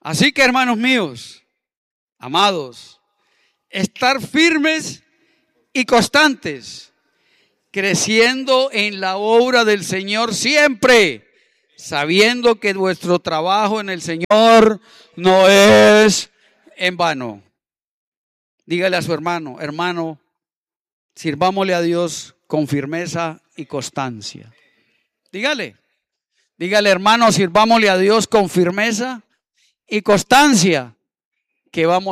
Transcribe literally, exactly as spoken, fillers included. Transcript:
Así que, hermanos míos, amados, estar firmes y constantes, creciendo en la obra del Señor siempre, sabiendo que vuestro trabajo en el Señor no es en vano. Dígale a su hermano, hermano, sirvámosle a Dios con firmeza y constancia. Dígale, dígale, hermano, sirvámosle a Dios con firmeza y constancia, que vamos